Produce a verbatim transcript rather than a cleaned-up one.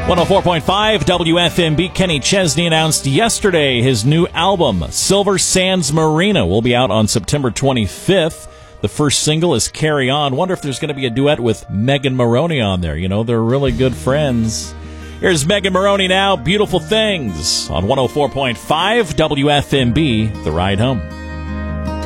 one oh four point five W F M B. Kenny Chesney announced yesterday his new album, Silver Sands Marina, will be out on September twenty-fifth. The first single is Carry On. Wonder if there's going to be a duet with Megan Maroney on there. You know, they're really good friends. Here's Megan Maroney now, Beautiful Things, on one oh four point five W F M B, The Ride Home.